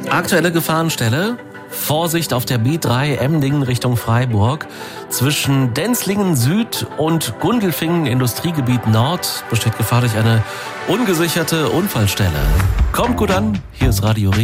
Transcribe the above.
Aktuelle Gefahrenstelle. Vorsicht auf der B3 Emdingen Richtung Freiburg. Zwischen Denzlingen Süd und Gundelfingen Industriegebiet Nord besteht Gefahr durch eine ungesicherte Unfallstelle. Kommt gut an, hier ist Radio